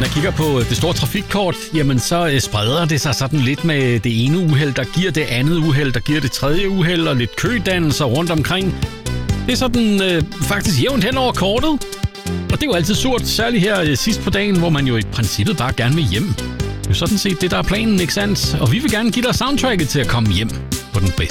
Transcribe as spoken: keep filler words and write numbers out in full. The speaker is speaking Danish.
Når jeg kigger på det store trafikkort, jamen så spreder det sig sådan lidt med det ene uheld, der giver det andet uheld, der giver det tredje uheld, og lidt kødannelser rundt omkring. Det er sådan øh, faktisk jævnt hen over kortet. Og det er jo altid surt, særligt her øh, sidst på dagen, hvor man jo i princippet bare gerne vil hjem. Det er jo sådan set det, der er planen, ikke sandt? Og vi vil gerne give dig soundtracket til at komme hjem på den bedste